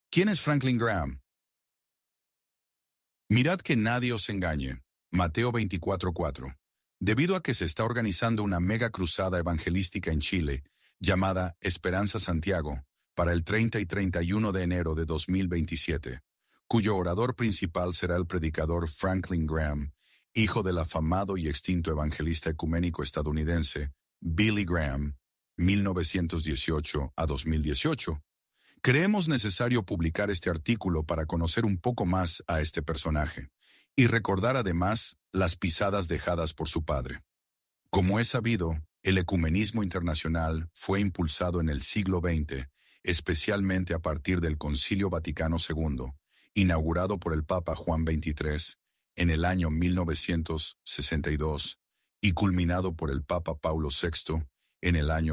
¿Quién es Franklin Graham? Mirad que nadie os engañe. Mateo 24:4. Debido a que se está organizando una mega cruzada evangelística en Chile, llamada Esperanza Santiago, para el 30 y 31 de enero de 2027, cuyo orador principal será el predicador Franklin Graham, hijo del afamado y extinto evangelista ecuménico estadounidense Billy Graham, 1918 a 2018. Creemos necesario publicar este artículo para conocer un poco más a este personaje y recordar además las pisadas dejadas por su padre. Como es sabido, el ecumenismo internacional fue impulsado en el siglo XX, especialmente a partir del Concilio Vaticano II, inaugurado por el Papa Juan XXIII en el año 1962 y culminado por el Papa Paulo VI en el año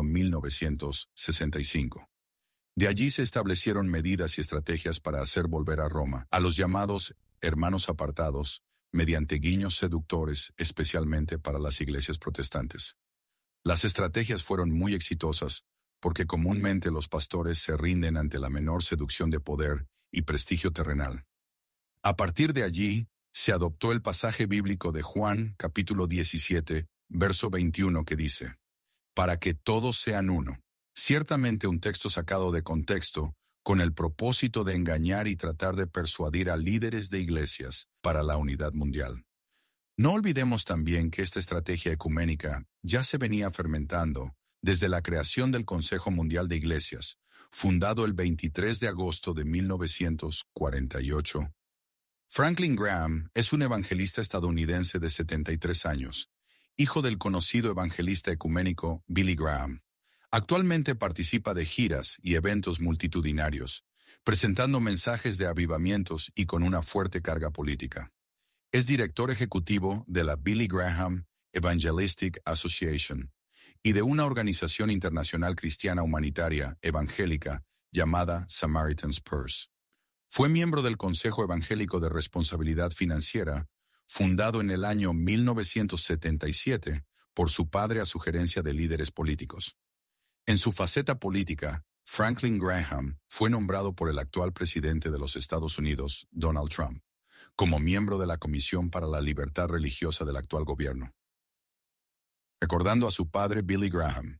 1965. De allí se establecieron medidas y estrategias para hacer volver a Roma a los llamados hermanos apartados, mediante guiños seductores, especialmente para las iglesias protestantes. Las estrategias fueron muy exitosas, porque comúnmente los pastores se rinden ante la menor seducción de poder y prestigio terrenal. A partir de allí, se adoptó el pasaje bíblico de Juan, capítulo 17, verso 21, que dice: «Para que todos sean uno». Ciertamente un texto sacado de contexto, con el propósito de engañar y tratar de persuadir a líderes de iglesias para la unidad mundial. No olvidemos también que esta estrategia ecuménica ya se venía fermentando desde la creación del Consejo Mundial de Iglesias, fundado el 23 de agosto de 1948. Franklin Graham es un evangelista estadounidense de 73 años, hijo del conocido evangelista ecuménico Billy Graham. Actualmente participa de giras y eventos multitudinarios, presentando mensajes de avivamientos y con una fuerte carga política. Es director ejecutivo de la Billy Graham Evangelistic Association y de una organización internacional cristiana humanitaria evangélica llamada Samaritan's Purse. Fue miembro del Consejo Evangélico de Responsabilidad Financiera, fundado en el año 1977 por su padre a sugerencia de líderes políticos. En su faceta política, Franklin Graham fue nombrado por el actual presidente de los Estados Unidos, Donald Trump, como miembro de la Comisión para la Libertad Religiosa del actual gobierno. Recordando a su padre Billy Graham.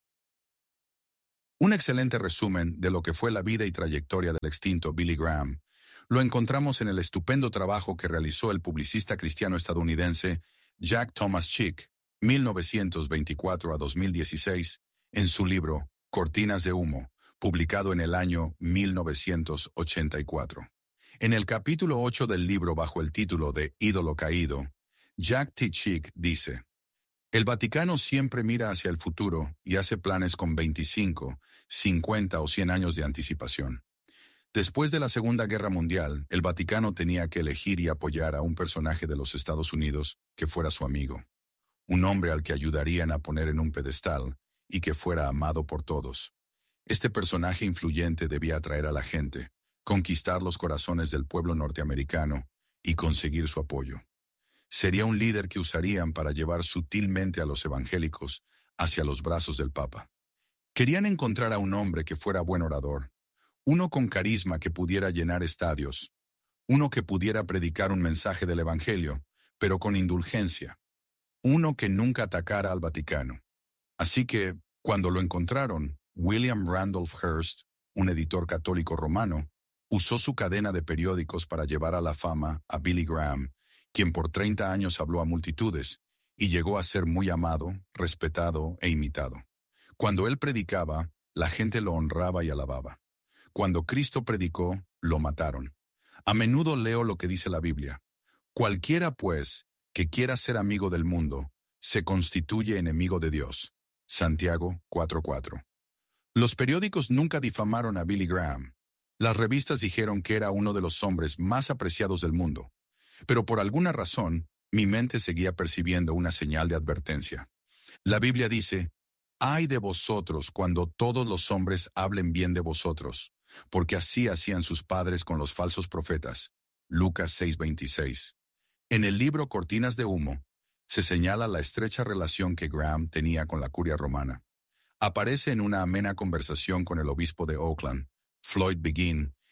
Un excelente resumen de lo que fue la vida y trayectoria del extinto Billy Graham lo encontramos en el estupendo trabajo que realizó el publicista cristiano estadounidense Jack Thomas Chick, 1924 a 2016, en su libro Cortinas de Humo, publicado en el año 1984. En el capítulo 8 del libro bajo el título de Ídolo Caído, Jack T. Chick dice: «El Vaticano siempre mira hacia el futuro y hace planes con 25, 50 o 100 años de anticipación. Después de la Segunda Guerra Mundial, el Vaticano tenía que elegir y apoyar a un personaje de los Estados Unidos que fuera su amigo, un hombre al que ayudarían a poner en un pedestal y que fuera amado por todos. Este personaje influyente debía atraer a la gente, conquistar los corazones del pueblo norteamericano y conseguir su apoyo. Sería un líder que usarían para llevar sutilmente a los evangélicos hacia los brazos del Papa. Querían encontrar a un hombre que fuera buen orador, uno con carisma que pudiera llenar estadios, uno que pudiera predicar un mensaje del Evangelio, pero con indulgencia, uno que nunca atacara al Vaticano. Así que, cuando lo encontraron, William Randolph Hearst, un editor católico romano, usó su cadena de periódicos para llevar a la fama a Billy Graham, quien por 30 años habló a multitudes y llegó a ser muy amado, respetado e imitado. Cuando él predicaba, la gente lo honraba y alababa. Cuando Cristo predicó, lo mataron. A menudo leo lo que dice la Biblia: «Cualquiera, pues, que quiera ser amigo del mundo, se constituye enemigo de Dios». Santiago 4:4. Los periódicos nunca difamaron a Billy Graham. Las revistas dijeron que era uno de los hombres más apreciados del mundo. Pero por alguna razón, mi mente seguía percibiendo una señal de advertencia. La Biblia dice: «Ay de vosotros cuando todos los hombres hablen bien de vosotros, porque así hacían sus padres con los falsos profetas». Lucas 6:26. En el libro Cortinas de Humo, se señala la estrecha relación que Graham tenía con la curia romana. Aparece en una amena conversación con el obispo de Oakland, Floyd Begin,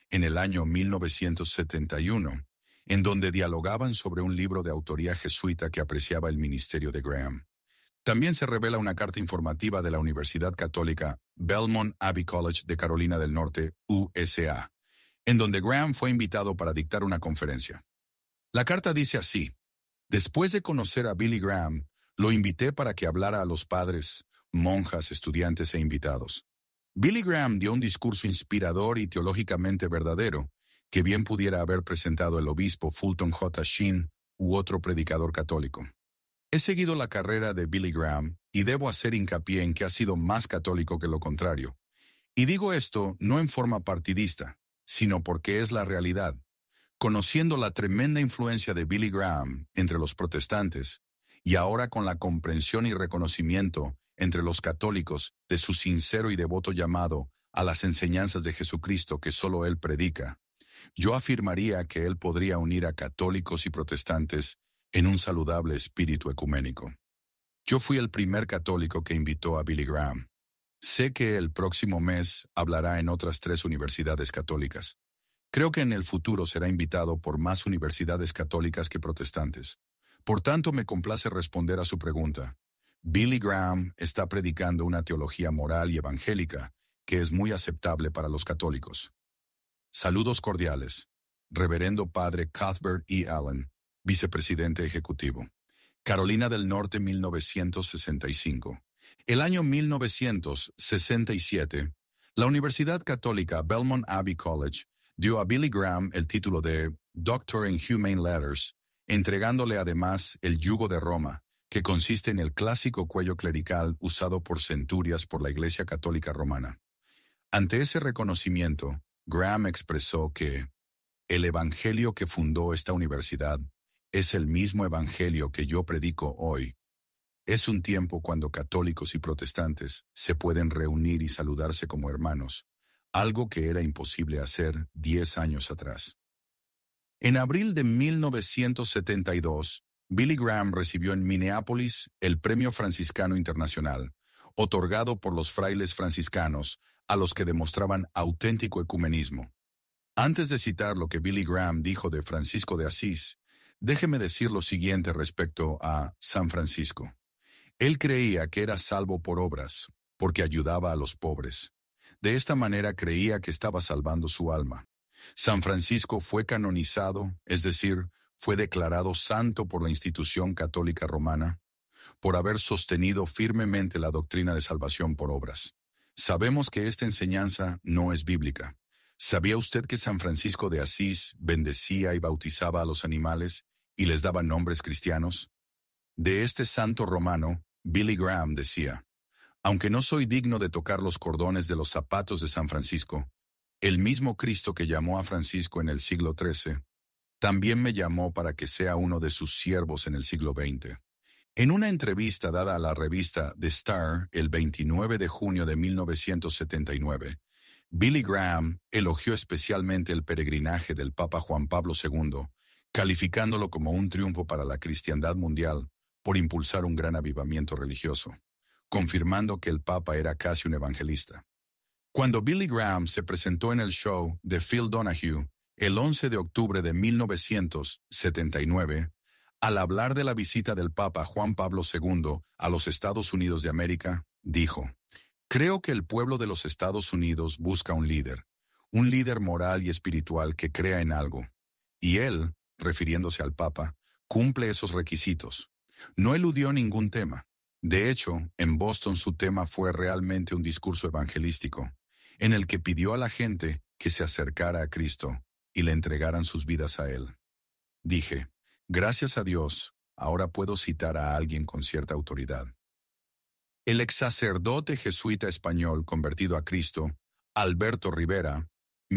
en el año 1971, en donde dialogaban sobre un libro de autoría jesuita que apreciaba el ministerio de Graham. También se revela una carta informativa de la Universidad Católica Belmont Abbey College de Carolina del Norte, USA, en donde Graham fue invitado para dictar una conferencia. La carta dice así: después de conocer a Billy Graham, lo invité para que hablara a los padres, monjas, estudiantes e invitados. Billy Graham dio un discurso inspirador y teológicamente verdadero, que bien pudiera haber presentado el obispo Fulton J. Sheen u otro predicador católico. He seguido la carrera de Billy Graham y debo hacer hincapié en que ha sido más católico que lo contrario. Y digo esto no en forma partidista, sino porque es la realidad. Conociendo la tremenda influencia de Billy Graham entre los protestantes, y ahora con la comprensión y reconocimiento entre los católicos de su sincero y devoto llamado a las enseñanzas de Jesucristo que solo él predica, yo afirmaría que él podría unir a católicos y protestantes en un saludable espíritu ecuménico. Yo fui el primer católico que invitó a Billy Graham. Sé que el próximo mes hablará en otras 3 universidades católicas. Creo que en el futuro será invitado por más universidades católicas que protestantes. Por tanto, me complace responder a su pregunta. Billy Graham está predicando una teología moral y evangélica que es muy aceptable para los católicos. Saludos cordiales. Reverendo Padre Cuthbert E. Allen, Vicepresidente Ejecutivo. Carolina del Norte, 1965. El año 1967, la Universidad Católica Belmont Abbey College dio a Billy Graham el título de Doctor in Humane Letters, entregándole además el yugo de Roma, que consiste en el clásico cuello clerical usado por centurias por la Iglesia Católica Romana. Ante ese reconocimiento, Graham expresó que el evangelio que fundó esta universidad es el mismo evangelio que yo predico hoy. Es un tiempo cuando católicos y protestantes se pueden reunir y saludarse como hermanos, algo que era imposible hacer 10 años atrás. En abril de 1972, Billy Graham recibió en Minneapolis el Premio Franciscano Internacional, otorgado por los frailes franciscanos a los que demostraban auténtico ecumenismo. Antes de citar lo que Billy Graham dijo de Francisco de Asís, déjeme decir lo siguiente respecto a San Francisco. Él creía que era salvo por obras, porque ayudaba a los pobres. De esta manera creía que estaba salvando su alma. San Francisco fue canonizado, es decir, fue declarado santo por la institución católica romana, por haber sostenido firmemente la doctrina de salvación por obras. Sabemos que esta enseñanza no es bíblica. ¿Sabía usted que San Francisco de Asís bendecía y bautizaba a los animales y les daba nombres cristianos? De este santo romano, Billy Graham decía: aunque no soy digno de tocar los cordones de los zapatos de San Francisco, el mismo Cristo que llamó a Francisco en el siglo XIII, también me llamó para que sea uno de sus siervos en el siglo XX. En una entrevista dada a la revista The Star el 29 de junio de 1979, Billy Graham elogió especialmente el peregrinaje del Papa Juan Pablo II, calificándolo como un triunfo para la cristiandad mundial por impulsar un gran avivamiento religioso, confirmando que el Papa era casi un evangelista. Cuando Billy Graham se presentó en el show de Phil Donahue el 11 de octubre de 1979, al hablar de la visita del Papa Juan Pablo II a los Estados Unidos de América, dijo: creo que el pueblo de los Estados Unidos busca un líder moral y espiritual que crea en algo. Y él, refiriéndose al Papa, cumple esos requisitos. No eludió ningún tema. De hecho, en Boston su tema fue realmente un discurso evangelístico, en el que pidió a la gente que se acercara a Cristo y le entregaran sus vidas a Él. Dije: gracias a Dios, ahora puedo citar a alguien con cierta autoridad. El ex sacerdote jesuita español convertido a Cristo, Alberto Rivera,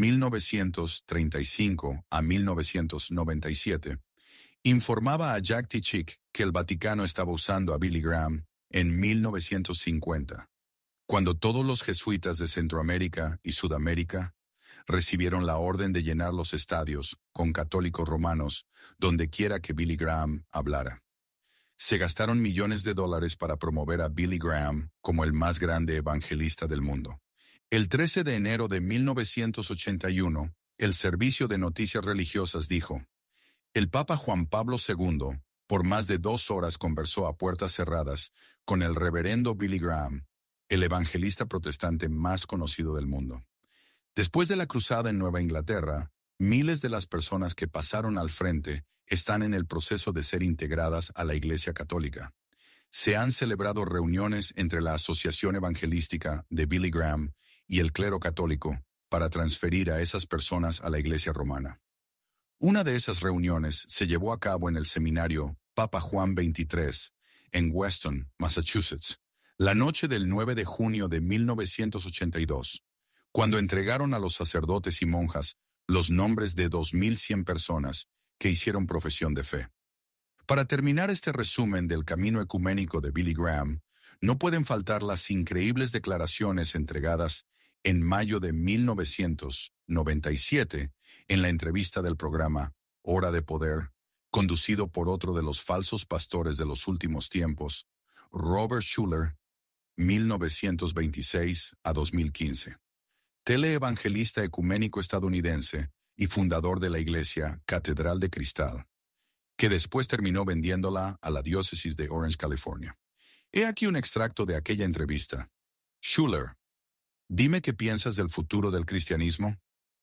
1935 a 1997, informaba a Jack T. Chick que el Vaticano estaba usando a Billy Graham en 1950, cuando todos los jesuitas de Centroamérica y Sudamérica recibieron la orden de llenar los estadios con católicos romanos donde quiera que Billy Graham hablara. Se gastaron millones de dólares para promover a Billy Graham como el más grande evangelista del mundo. El 13 de enero de 1981, el Servicio de Noticias Religiosas dijo: el Papa Juan Pablo II, por más de 2 horas conversó a puertas cerradas con el reverendo Billy Graham, el evangelista protestante más conocido del mundo. Después de la cruzada en Nueva Inglaterra, miles de las personas que pasaron al frente están en el proceso de ser integradas a la Iglesia Católica. Se han celebrado reuniones entre la Asociación Evangelística de Billy Graham y el clero católico para transferir a esas personas a la Iglesia Romana. Una de esas reuniones se llevó a cabo en el seminario Papa Juan XXIII, en Weston, Massachusetts, la noche del 9 de junio de 1982, cuando entregaron a los sacerdotes y monjas los nombres de 2.100 personas que hicieron profesión de fe. Para terminar este resumen del camino ecuménico de Billy Graham, no pueden faltar las increíbles declaraciones entregadas en mayo de 1997 en la entrevista del programa Hora de Poder, conducido por otro de los falsos pastores de los últimos tiempos, Robert Schuller, 1926 a 2015. Teleevangelista ecuménico estadounidense y fundador de la iglesia Catedral de Cristal, que después terminó vendiéndola a la diócesis de Orange, California. He aquí un extracto de aquella entrevista. Schuller: dime qué piensas del futuro del cristianismo.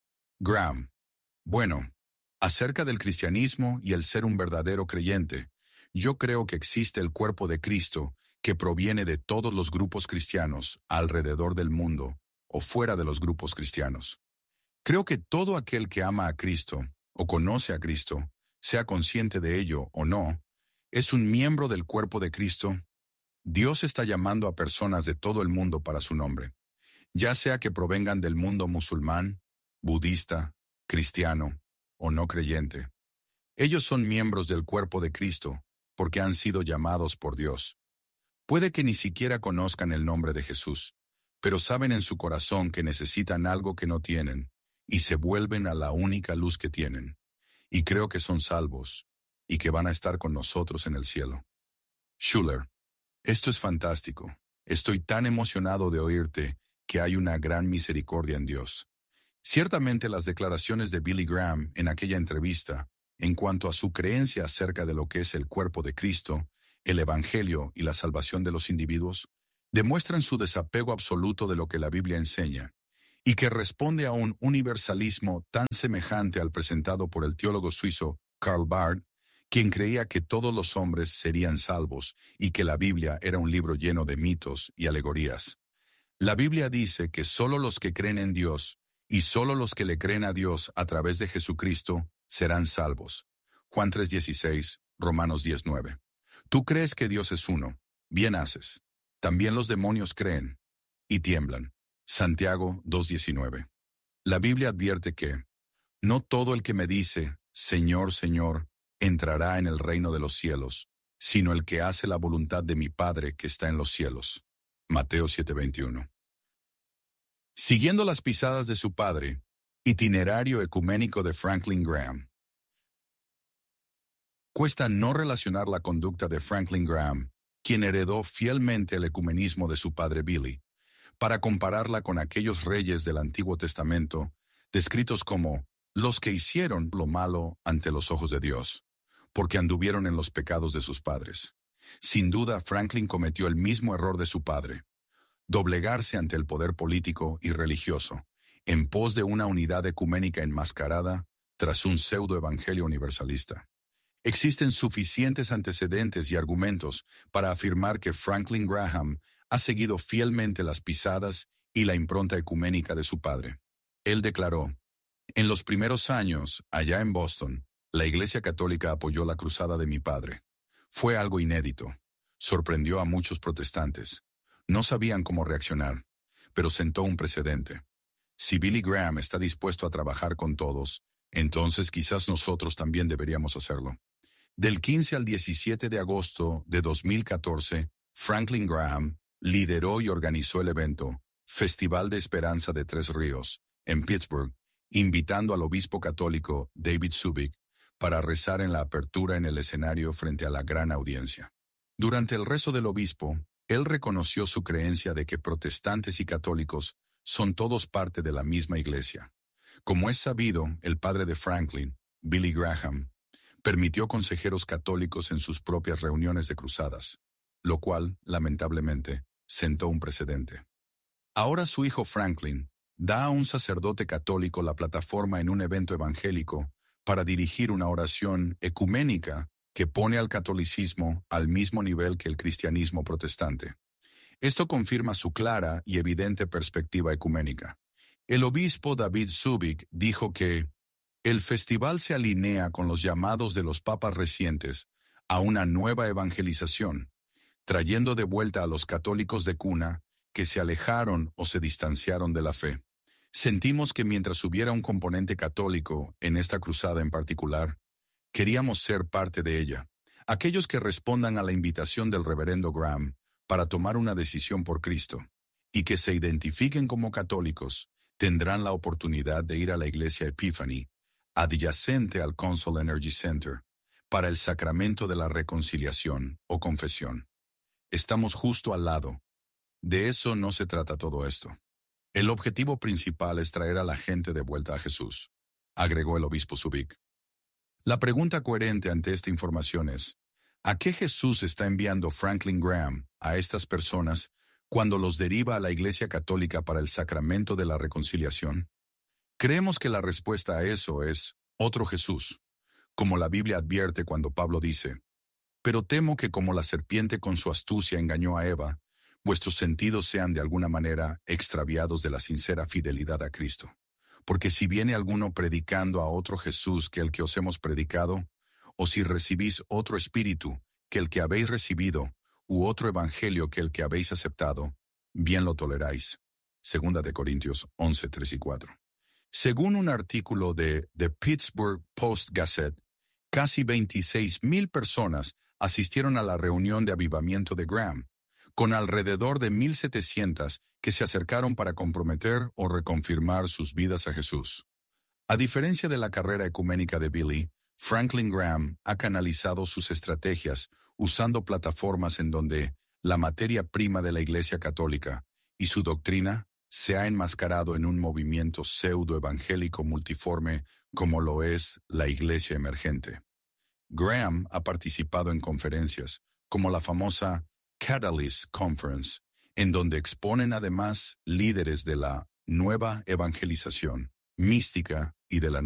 Graham: bueno, acerca del cristianismo y el ser un verdadero creyente, yo creo que existe el cuerpo de Cristo que proviene de todos los grupos cristianos alrededor del mundo o fuera de los grupos cristianos. Creo que todo aquel que ama a Cristo o conoce a Cristo, sea consciente de ello o no, es un miembro del cuerpo de Cristo. Dios está llamando a personas de todo el mundo para su nombre, ya sea que provengan del mundo musulmán, budista, cristiano o no creyente. Ellos son miembros del cuerpo de Cristo porque han sido llamados por Dios. Puede que ni siquiera conozcan el nombre de Jesús, pero saben en su corazón que necesitan algo que no tienen y se vuelven a la única luz que tienen. Y creo que son salvos y que van a estar con nosotros en el cielo. Schuller: esto es fantástico. Estoy tan emocionado de oírte que hay una gran misericordia en Dios. Ciertamente las declaraciones de Billy Graham en aquella entrevista, en cuanto a su creencia acerca de lo que es el cuerpo de Cristo, el Evangelio y la salvación de los individuos, demuestran su desapego absoluto de lo que la Biblia enseña, y que responde a un universalismo tan semejante al presentado por el teólogo suizo Karl Barth, quien creía que todos los hombres serían salvos y que la Biblia era un libro lleno de mitos y alegorías. La Biblia dice que solo los que creen en Dios y solo los que le creen a Dios a través de Jesucristo serán salvos. Juan 3:16, Romanos 10:9. Tú crees que Dios es uno, bien haces. También los demonios creen y tiemblan. Santiago 2:19. La Biblia advierte que no todo el que me dice, Señor, Señor, entrará en el reino de los cielos, sino el que hace la voluntad de mi Padre que está en los cielos. Mateo 7:21. Siguiendo las pisadas de su padre, itinerario ecuménico de Franklin Graham. Cuesta no relacionar la conducta de Franklin Graham, quien heredó fielmente el ecumenismo de su padre Billy, para compararla con aquellos reyes del Antiguo Testamento, descritos como los que hicieron lo malo ante los ojos de Dios, porque anduvieron en los pecados de sus padres. Sin duda, Franklin cometió el mismo error de su padre: doblegarse ante el poder político y religioso, en pos de una unidad ecuménica enmascarada tras un pseudo-evangelio universalista. Existen suficientes antecedentes y argumentos para afirmar que Franklin Graham ha seguido fielmente las pisadas y la impronta ecuménica de su padre. Él declaró: en los primeros años, allá en Boston, la Iglesia Católica apoyó la cruzada de mi padre. Fue algo inédito. Sorprendió a muchos protestantes. No sabían cómo reaccionar, pero sentó un precedente. Si Billy Graham está dispuesto a trabajar con todos, entonces quizás nosotros también deberíamos hacerlo. Del 15 al 17 de agosto de 2014, Franklin Graham lideró y organizó el evento Festival de Esperanza de Tres Ríos, en Pittsburgh, invitando al obispo católico David Zubik para rezar en la apertura en el escenario frente a la gran audiencia. Durante el rezo del obispo, él reconoció su creencia de que protestantes y católicos son todos parte de la misma iglesia. Como es sabido, el padre de Franklin, Billy Graham, permitió consejeros católicos en sus propias reuniones de cruzadas, lo cual, lamentablemente, sentó un precedente. Ahora su hijo Franklin da a un sacerdote católico la plataforma en un evento evangélico para dirigir una oración ecuménica que pone al catolicismo al mismo nivel que el cristianismo protestante. Esto confirma su clara y evidente perspectiva ecuménica. El obispo David Zubik dijo que el festival se alinea con los llamados de los papas recientes a una nueva evangelización, trayendo de vuelta a los católicos de cuna que se alejaron o se distanciaron de la fe. Sentimos que mientras hubiera un componente católico en esta cruzada en particular, queríamos ser parte de ella. Aquellos que respondan a la invitación del reverendo Graham para tomar una decisión por Cristo y que se identifiquen como católicos tendrán la oportunidad de ir a la iglesia Epiphany, adyacente al Consol Energy Center, para el sacramento de la reconciliación o confesión. Estamos justo al lado. De eso no se trata todo esto. El objetivo principal es traer a la gente de vuelta a Jesús, agregó el obispo Zubik. La pregunta coherente ante esta información es, ¿a qué Jesús está enviando Franklin Graham a estas personas cuando los deriva a la Iglesia Católica para el sacramento de la reconciliación? Creemos que la respuesta a eso es otro Jesús, como la Biblia advierte cuando Pablo dice, «Pero temo que como la serpiente con su astucia engañó a Eva, vuestros sentidos sean de alguna manera extraviados de la sincera fidelidad a Cristo. Porque si viene alguno predicando a otro Jesús que el que os hemos predicado, o si recibís otro espíritu que el que habéis recibido, u otro evangelio que el que habéis aceptado, bien lo toleráis». 2 de Corintios 11, 3 y 4. Según un artículo de The Pittsburgh Post-Gazette, casi 26,000 personas asistieron a la reunión de avivamiento de Graham, con alrededor de 1,700 que se acercaron para comprometer o reconfirmar sus vidas a Jesús. A diferencia de la carrera ecuménica de Billy, Franklin Graham ha canalizado sus estrategias usando plataformas en donde la materia prima de la Iglesia Católica y su doctrina se ha enmascarado en un movimiento pseudo-evangélico multiforme como lo es la Iglesia Emergente. Graham ha participado en conferencias como la famosa Catalyst Conference, en donde exponen además líderes de la nueva evangelización, mística y de la